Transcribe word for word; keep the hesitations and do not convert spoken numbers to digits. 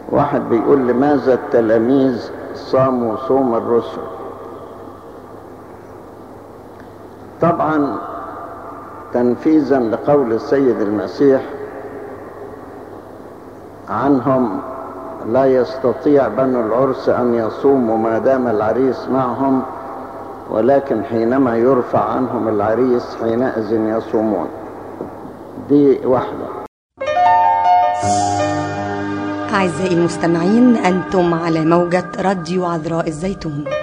واحد بيقول لماذا التلاميذ صاموا صوم الرسل؟ طبعا تنفيذا لقول السيد المسيح عنهم: لا يستطيع بنو العرس أن يصوموا ما دام العريس معهم، ولكن حينما يرفع عنهم العريس حينئذ يصومون. دي واحدة. أعزائي المستمعين، أنتم على موجة راديو عذراء الزيتون.